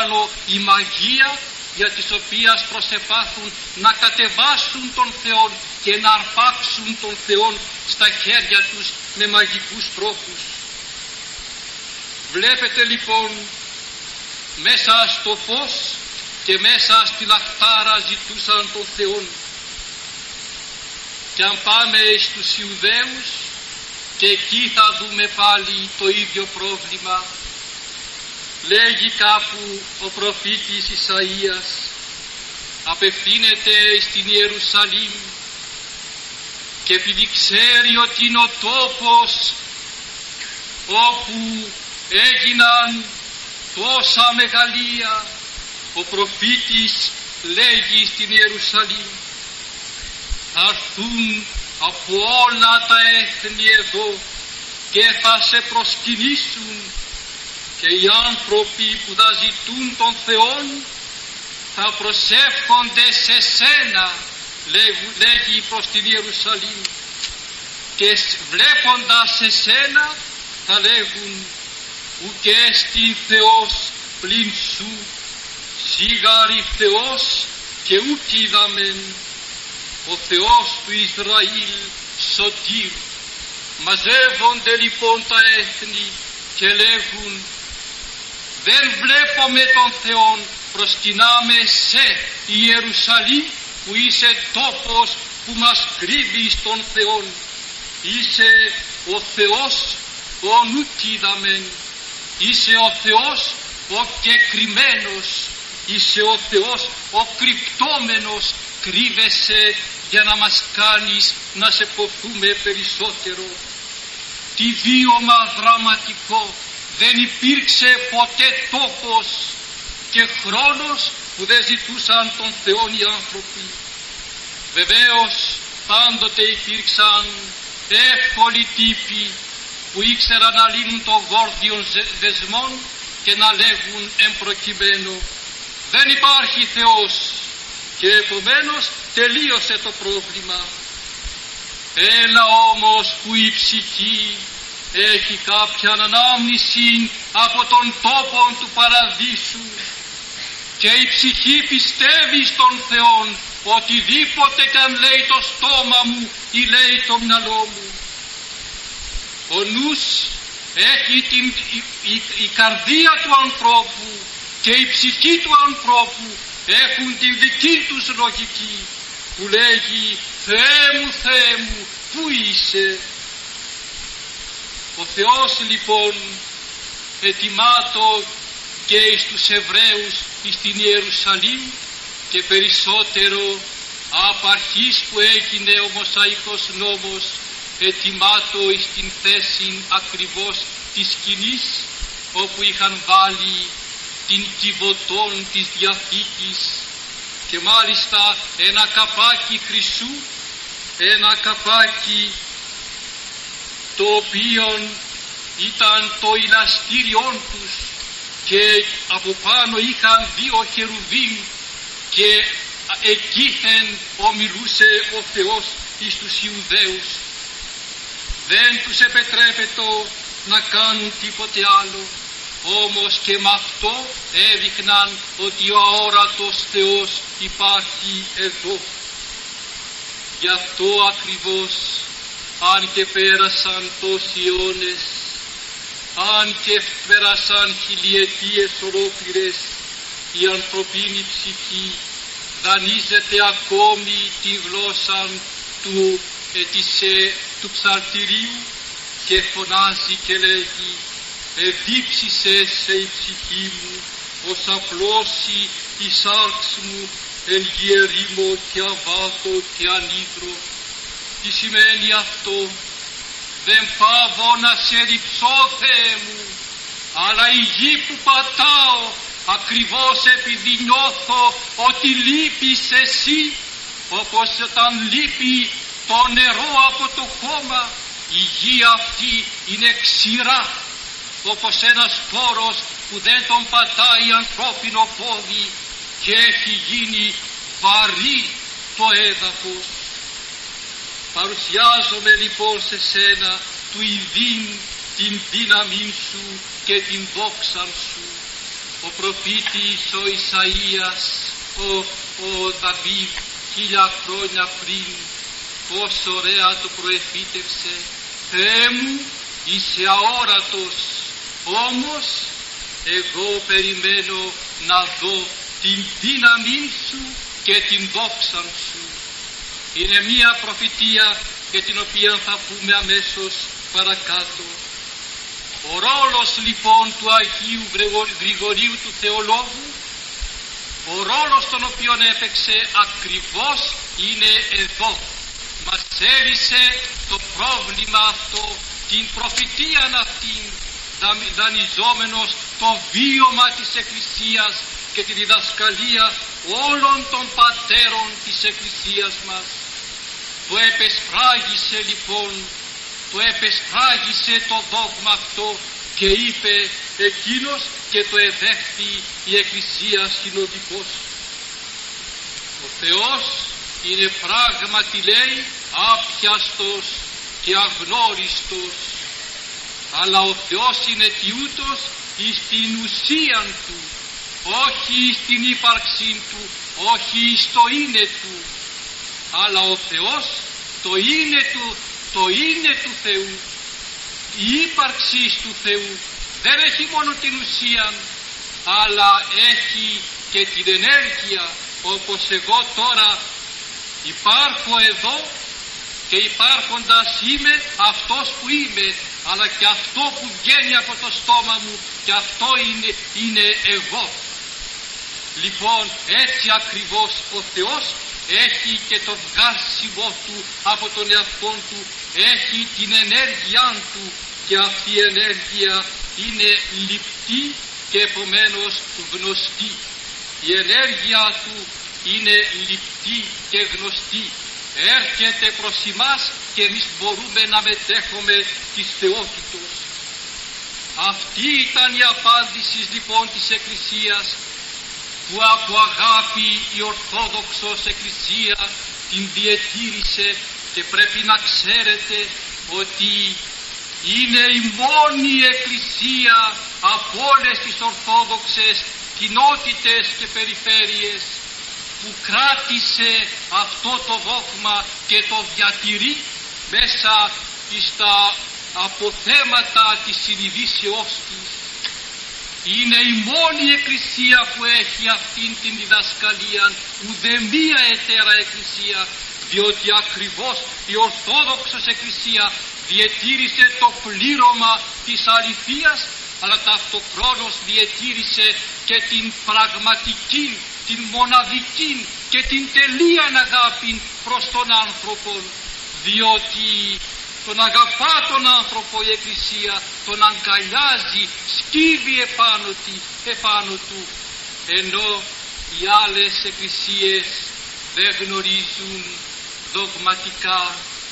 η μαγεία για τις οποίες προσεπάθουν να κατεβάσουν τον Θεό και να αρπάξουν τον Θεό στα χέρια τους με μαγικούς τρόπους. Βλέπετε λοιπόν, μέσα στο φως και μέσα στη λαχτάρα ζητούσαν τον Θεό. Και αν πάμε στους Ιουδαίους, και εκεί θα δούμε πάλι το ίδιο πρόβλημα. Λέγει κάπου ο προφήτης Ισαΐας, απευθύνεται στην Ιερουσαλήμ και επειδή ξέρει ότι είναι ο τόπος όπου έγιναν τόσα μεγαλεία, ο προφήτης λέγει στην Ιερουσαλήμ, θα έρθουν από όλα τα έθνη εδώ και θα σε προσκυνήσουν, και οι άνθρωποι που θα ζητούν τον Θεόν θα προσεύχονται σε σένα, λέγει προς την Ιερουσαλήμ, και βλέποντας σε σένα θα λέγουν, ουκ έστι Θεός πλην σου, σίγαρη Θεός και ουκ είδαμεν, ο Θεός του Ισραήλ σωτήρ. Μαζεύονται λοιπόν τα έθνη και λέγουν, δεν βλέπουμε τον Θεόν, προσκυνάμε σε Ιερουσαλήμ που είσαι τόπος που μας κρύβει στον Θεόν. Είσαι ο Θεός ο νουκίδαμεν, είσαι ο Θεός ο κεκρυμμένος, είσαι ο Θεός ο κρυπτόμενος, κρύβεσαι για να μας κάνεις να σε ποθούμε περισσότερο. Τι βίωμα δραματικό! Δεν υπήρξε ποτέ τόπος και χρόνος που δεν ζητούσαν τον Θεό οι άνθρωποι. Βεβαίως πάντοτε υπήρξαν εύκολοι τύποι που ήξεραν να λύνουν των γόρδιων δεσμών και να λέγουν εμπροκειμένου, δεν υπάρχει Θεός, και επομένως τελείωσε το πρόβλημα. Έλα όμως που η ψυχή έχει κάποια ανάμνηση από τον τόπο του παραδείσου και η ψυχή πιστεύει στον Θεόν, οτιδήποτε κι αν λέει το στόμα μου ή λέει το μυαλό μου. Ο νους έχει η καρδία του ανθρώπου και η ψυχή του ανθρώπου έχουν τη δική τους λογική που λέγει Θεέ μου, πού είσαι? Ο Θεός λοιπόν ετοιμάτω και εις τους Εβραίους εις την Ιερουσαλήμ και περισσότερο απ' αρχής που έγινε ο Μωσαϊκός νόμος ετοιμάτω εις την θέση ακριβώς της σκηνής όπου είχαν βάλει την κυβωτών της Διαθήκης και μάλιστα ένα καπάκι χρυσού, ένα καπάκι το οποίο ήταν το ηλαστήριόν τους και από πάνω είχαν δύο χερουβίμ και εκείθεν ομιλούσε ο Θεός εις τους Ιουδαίους. Δεν τους επιτρέπεται να κάνουν τίποτε άλλο, όμως και με αυτό έδειχναν ότι ο αόρατος Θεός υπάρχει εδώ. Γι' αυτό ακριβώς, αν και πέρασαν τόσοι αιώνες, αν και πέρασαν χιλιετίες ολόκληρες, η ανθρωπίνη ψυχή δανείζεται ακόμη τη γλώσσα του ψαλτηρίου και φωνάζει και λέγει «Εδίψησε σε η ψυχή μου, ως απλώσει η σάρξ μου εν γερήμο και αβάτο και ανίδρο». Τι σημαίνει αυτό? Δεν πάβω να σε ρυψώ, Θεέ μου, αλλά η γη που πατάω ακριβώς επειδή νιώθω ότι λείπεις εσύ, όπως όταν λείπει το νερό από το χώμα, η γη αυτή είναι ξηρά, όπως ένας χώρος που δεν τον πατάει ανθρώπινο πόδι και έχει γίνει βαρύ το έδαφος. Παρουσιάζομαι λοιπόν σε σένα του ειδήν την δύναμή σου και την δόξα σου. ο προφήτης ο Ισαΐας, ο Δαβίδ 1000 χρόνια πριν, πόσο ωραία το προεφήτευσε. Θεέ μου, είσαι αόρατος, όμως εγώ περιμένω να δω την δύναμή σου και την δόξα σου. Είναι μία προφητεία για την οποία θα πούμε αμέσως παρακάτω. Ο ρόλος λοιπόν του Αγίου Γρηγορίου του Θεολόγου, ο ρόλος τον οποίο έπαιξε ακριβώς είναι εδώ. Μας έρισε το πρόβλημα αυτό, την προφητεία αυτήν, δανειζόμενος το βίωμα της Εκκλησίας και τη διδασκαλία όλων των πατέρων της Εκκλησίας μας. Το επεσφράγισε λοιπόν, το επεσφράγισε το δόγμα αυτό και είπε εκείνος και το εδέχθη η Εκκλησία συνοδικός. Ο Θεός είναι πράγματι, λέει, άπιαστος και αγνώριστος, αλλά ο Θεός είναι τιούτος εις την ουσίαν του, όχι εις την ύπαρξή του, όχι εις το είναι του, αλλά ο Θεός το είναι του Θεού. Η ύπαρξη του Θεού δεν έχει μόνο την ουσία, αλλά έχει και την ενέργεια, όπως εγώ τώρα υπάρχω εδώ και υπάρχοντας είμαι αυτός που είμαι, αλλά και αυτό που βγαίνει από το στόμα μου, και αυτό είναι εγώ. Λοιπόν, έτσι ακριβώς ο Θεός έχει και το βγάσιμο του από τον εαυτό του, έχει την ενέργειά του, και αυτή η ενέργεια είναι λιπτή και επομένως γνωστή. Η ενέργεια του είναι λιπτή και γνωστή. Έρχεται προς εμάς και εμείς μπορούμε να μετέχουμε της θεότητος. Αυτή ήταν η απάντηση λοιπόν της Εκκλησίας, που από αγάπη η Ορθόδοξος Εκκλησία την διετήρησε, και πρέπει να ξέρετε ότι είναι η μόνη Εκκλησία από όλες τις Ορθόδοξες κοινότητες και περιφέρειες που κράτησε αυτό το δόγμα και το διατηρεί μέσα στα αποθέματα της συνειδήσεώς της. Είναι η μόνη Εκκλησία που έχει αυτήν την διδασκαλία, ουδέμια εταίρα Εκκλησία, διότι ακριβώς η Ορθόδοξος Εκκλησία διετήρησε το πλήρωμα της αληθείας, αλλά ταυτοχρόνως διετήρησε και την πραγματική, την μοναδική και την τελείαν αγάπη προς τον άνθρωπο, διότι τον αγαπά τον άνθρωπο η Εκκλησία, τον αγκαλιάζει, σκύβει επάνω του, ενώ οι άλλες εκκλησίες δεν γνωρίζουν δογματικά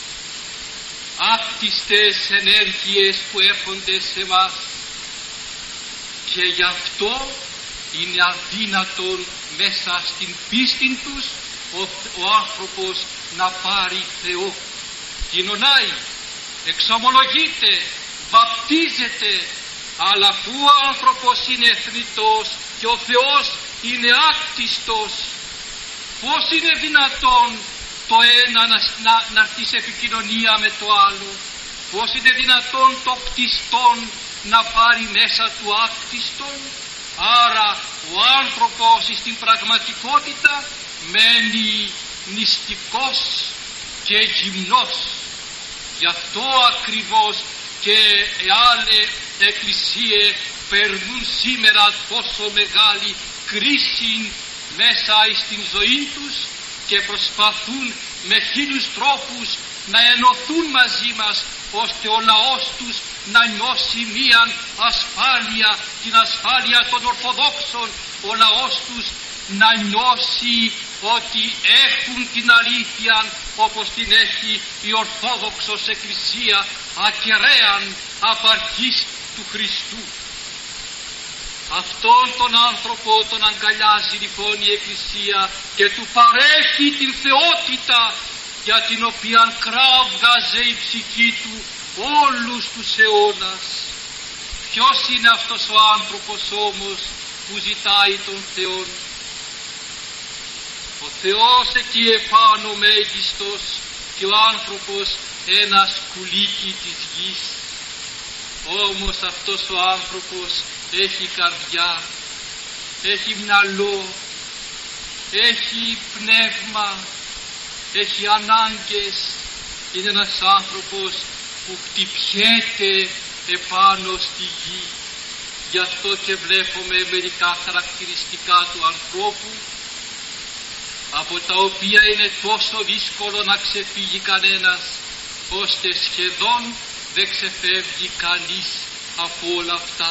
άπτιστες ενέργειες που έρχονται σε μας, και γι' αυτό είναι αδύνατον μέσα στην πίστη τους ο άνθρωπος να πάρει Θεό. Κοινωνάει, εξομολογείται, βαπτίζεται, αλλά αφού ο άνθρωπος είναι θνητός και ο Θεός είναι άκτιστος, πώς είναι δυνατόν το ένα να έρθει σε επικοινωνία με το άλλο? Πώς είναι δυνατόν το κτιστόν να πάρει μέσα του άκτιστον? Άρα ο άνθρωπος στην πραγματικότητα μένει νηστικός και γυμνός. Γι' αυτό ακριβώς και άλλες εκκλησίες περνούν σήμερα τόσο μεγάλη κρίση μέσα στην ζωή τους και προσπαθούν με χίλιους τρόπους να ενωθούν μαζί μας, ώστε ο λαός τους να νιώσει μίαν ασφάλεια, την ασφάλεια των Ορθοδόξων, ο λαός τους να νιώσει ότι έχουν την αλήθεια όπως την έχει η Ορθόδοξος Εκκλησία, ακεραίαν απαρχής του Χριστού. Αυτόν τον άνθρωπο τον αγκαλιάζει λοιπόν η Εκκλησία και του παρέχει την θεότητα, για την οποία κράβγαζε η ψυχή του όλους τους αιώνας. Ποιος είναι αυτός ο άνθρωπος όμως? που ζητάει τον Θεόν. Ο Θεός εκεί επάνω μέγιστος και ο άνθρωπος ένα σκουλίκι της γης. Όμως αυτός ο άνθρωπος έχει καρδιά, έχει μυαλό, έχει πνεύμα, έχει ανάγκες. Είναι ένας άνθρωπος που χτυπιέται επάνω στη γη. Γι' αυτό και βλέπουμε μερικά χαρακτηριστικά του ανθρώπου, από τα οποία είναι τόσο δύσκολο να ξεφύγει κανένας, ώστε σχεδόν δεν ξεφεύγει κανείς από όλα αυτά.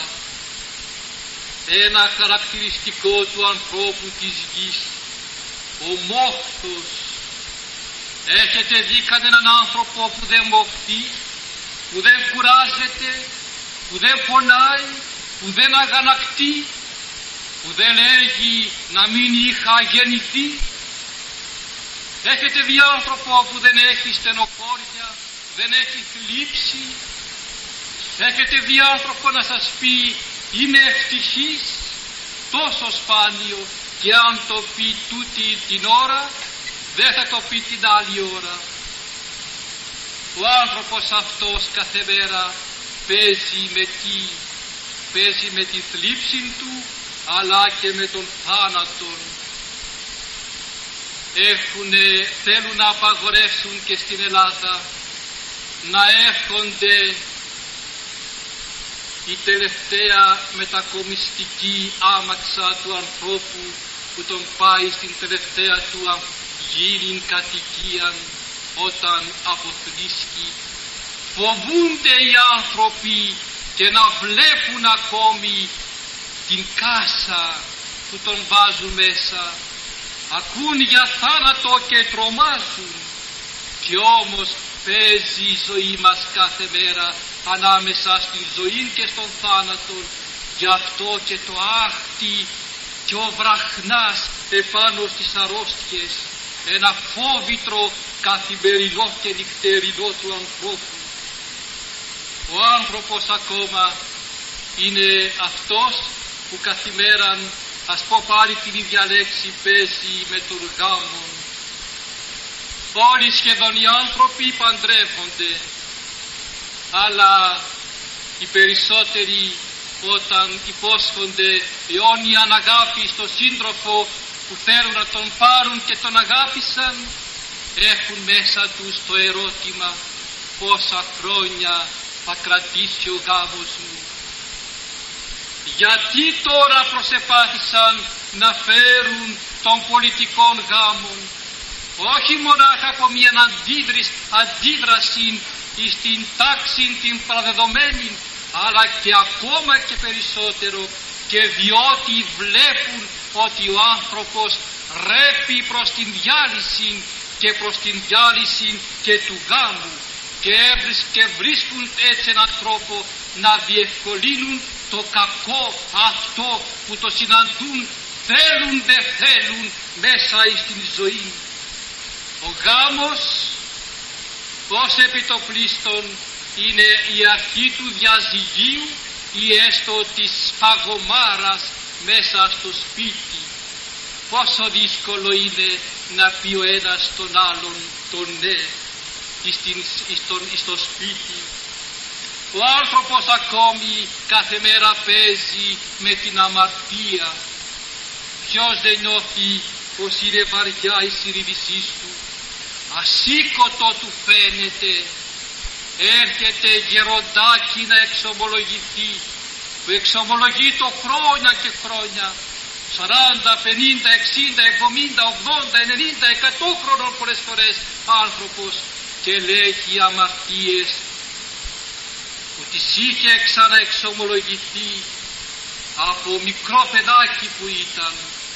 Ένα χαρακτηριστικό του ανθρώπου της γης, ο μόχθος. Έχετε δει κανέναν άνθρωπο που δεν μοχθεί, που δεν κουράζεται, που δεν πονάει, που δεν αγανακτεί, που δεν λέγει να μην είχα γεννηθεί? Έχετε δει άνθρωπο που δεν έχει στενοχώρια, δεν έχει θλίψη? Έχετε δει άνθρωπο να σας πει είμαι ευτυχής? Τόσο σπάνιο, και αν το πει τούτη την ώρα, δεν θα το πει την άλλη ώρα. Ο άνθρωπος αυτός κάθε μέρα παίζει με τη θλίψη του, αλλά και με τον θάνατον. Θέλουν να απαγορεύσουν και στην Ελλάδα να έρχονται η τελευταία μετακομιστική άμαξα του ανθρώπου που τον πάει στην τελευταία του γύριν κατοικία όταν αποθλίσκει. Φοβούνται οι άνθρωποι και να βλέπουν ακόμη την κάσα που τον βάζουν μέσα. Ακούν για θάνατο και τρομάζουν. Και όμως παίζει η ζωή μας κάθε μέρα ανάμεσα στη ζωή και στον θάνατο. Γι' αυτό και το άχτι και ο βραχνάς επάνω στις αρρώστιες, ένα φόβητρο καθημερινό και νυχτερινό του ανθρώπου. Ο άνθρωπος ακόμα είναι αυτός που καθημέραν, ας πω πάλι την ίδια λέξη, παίζει με τον γάμο. Όλοι σχεδόν οι άνθρωποι παντρεύονται, αλλά οι περισσότεροι όταν υπόσχονται αιώνια αγάπη στο σύντροφο που θέλουν να τον πάρουν και τον αγάπησαν, έχουν μέσα τους το ερώτημα πόσα χρόνια θα κρατήσει ο γάμος μου. Γιατί τώρα προσεπάθησαν να φέρουν των πολιτικών γάμων, όχι μονάχα από μια αντίδραση στην τάξη την παραδεδομένη, αλλά και ακόμα και περισσότερο, και διότι βλέπουν ότι ο άνθρωπος ρέπει προς την διάλυση και προς την διάλυση και του γάμου, και βρίσκουν έτσι έναν τρόπο να διευκολύνουν το κακό αυτό που το συναντούν θέλουν δεν θέλουν μέσα στην ζωή. Ο γάμος ως επιτοπλίστων είναι η αρχή του διαζυγίου ή έστω της παγωμάρας μέσα στο σπίτι. Πόσο δύσκολο είναι να πει ο ένας τον άλλον το ναι στο σπίτι. Ο άνθρωπος ακόμη κάθε μέρα παίζει με την αμαρτία. Ποιος δεν νιώθει πως είναι βαριά η συνείδησή του, ασήκωτο του φαίνεται. Έρχεται γεροντάκι να εξομολογηθεί, που εξομολογεί το χρόνια και χρόνια, 40, 50, 60, 70, 80, 90, 100 χρόνων πολλές φορές άνθρωπος, και λέγει αμαρτίες που τις είχε ξαναεξομολογηθεί από μικρό παιδάκι που ήταν.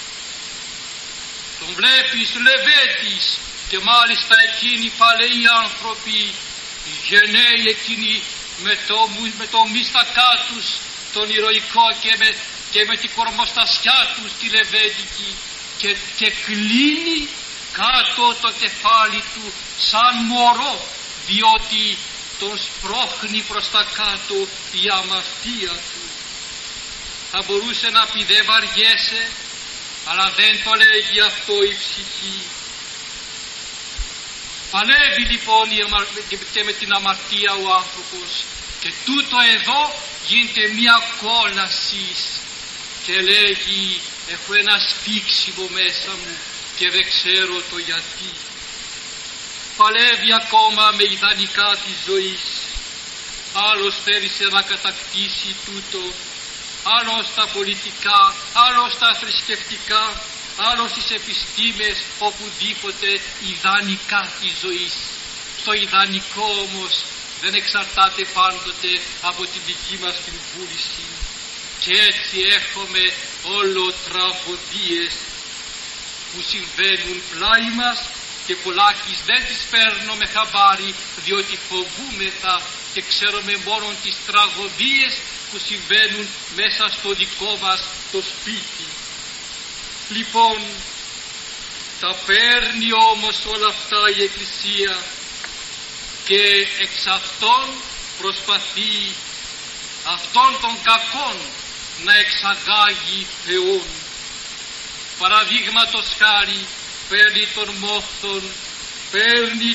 Τον βλέπεις λεβέτης, και μάλιστα εκείνοι οι παλαιοί άνθρωποι, οι γενναίοι εκείνοι με το μιστακά τους τον ηρωικό και με την κορμοστασιά τους τη λεβέντικη, και κλείνει κάτω το κεφάλι του σαν μωρό, διότι τον σπρώχνει προς τα κάτω η αμαρτία του. Θα μπορούσε να πει δεν βαριέσαι, αλλά δεν το λέγει αυτό η ψυχή. Παλεύει λοιπόν και με την αμαρτία ο άνθρωπος, και τούτο εδώ γίνεται μια κόλαση και λέγει έχω ένα σφίξιμο μέσα μου και δεν ξέρω το γιατί. Παλεύει ακόμα με ιδανικά της ζωής. Άλλος θέλησε να κατακτήσει τούτο, άλλος τα πολιτικά, άλλος τα θρησκευτικά, άλλος τις επιστήμες, οπουδήποτε ιδανικά της ζωής. Στο ιδανικό όμως δεν εξαρτάται πάντοτε από την δική μας την βούληση. Και έτσι έχουμε όλο τραγωδίες που συμβαίνουν πλάι μας και πολλάκις δεν τις παίρνουμε χαμπάρι, διότι φοβούμεθα και ξέρουμε μόνο τις τραγωδίες που συμβαίνουν μέσα στο δικό μας το σπίτι. Λοιπόν, τα παίρνει όμως όλα αυτά η Εκκλησία και εξ αυτών προσπαθεί αυτών των κακών να εξαγάγει Θεόν. Παραδείγματος χάρη παίρνει τον μόχθον, παίρνει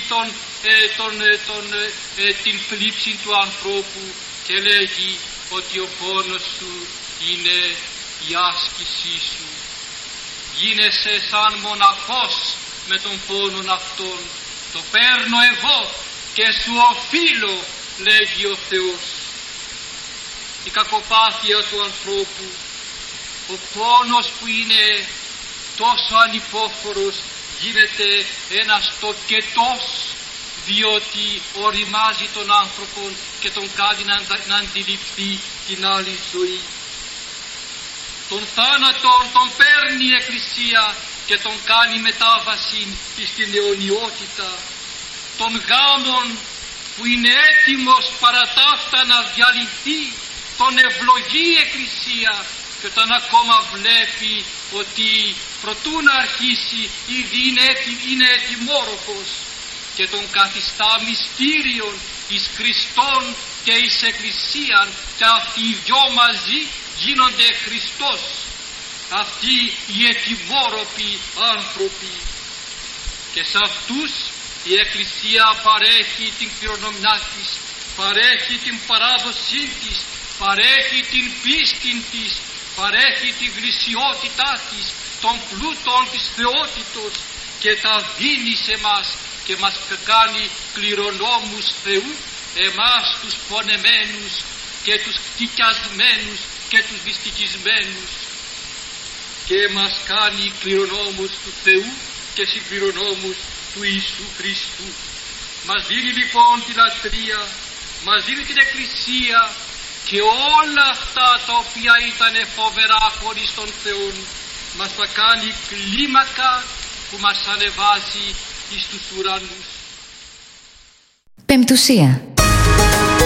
την θλίψη του ανθρώπου και λέγει ότι ο πόνος σου είναι η άσκησή σου. Γίνεσαι σαν μοναχός με τον πόνο αυτόν. Το παίρνω εγώ και σου οφείλω, λέγει ο Θεός. Η κακοπάθεια του ανθρώπου, ο πόνος που είναι τόσο ανυπόφορος, γίνεται ένας τοκετός, διότι οριμάζει τον άνθρωπο και τον κάνει να αντιληφθεί την άλλη ζωή. Τον θάνατον τον παίρνει η Εκκλησία και τον κάνει μετάβαση στην αιωνιότητα. Τον γάμον που είναι έτοιμος παρά ταύτα να διαλυθεί, τον ευλογεί η Εκκλησία, και όταν ακόμα βλέπει ότι προτού να αρχίσει ήδη είναι ετοιμόροφος, και τον καθιστά μυστήριον εις Χριστόν και εις Εκκλησίαν, και αυτοί οι δυο μαζί γίνονται Χριστός, αυτοί οι ετοιμόροφοι άνθρωποι. Και σε αυτούς η Εκκλησία παρέχει την κληρονομιά της, παρέχει την παράδοσή της, παρέχει την πίστη της, παρέχει την γνησιότητά της, των πλούτων της θεότητος, και τα δίνει σε μας και μας κάνει κληρονόμους Θεού, εμάς τους πονεμένους και τους κτικιασμένους και τους δυστυχισμένους, και μας κάνει κληρονόμους του Θεού και συμπληρονόμους του Ιησού Χριστού. Μας δίνει λοιπόν τη λατρεία, μας δίνει την Εκκλησία και όλα αυτά τα οποία ήταν φοβερά χωρίς τον Θεό, μας θα κάνει κλίμακα που μας ανεβάζει εις τους ουρανούς. Πεμπτουσία.